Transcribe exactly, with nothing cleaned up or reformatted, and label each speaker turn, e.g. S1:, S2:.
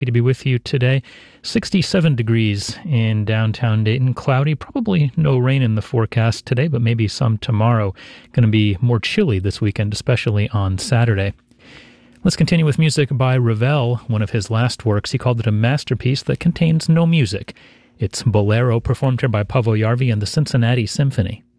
S1: To be with you today. sixty-seven degrees in downtown Dayton. Cloudy, probably no rain in the forecast today, but maybe some tomorrow. Going to be more chilly this weekend, especially on Saturday. Let's continue with music by Ravel, one of his last works. He called it a masterpiece that contains no music. It's Bolero, performed here by Paavo Järvi and the Cincinnati Symphony.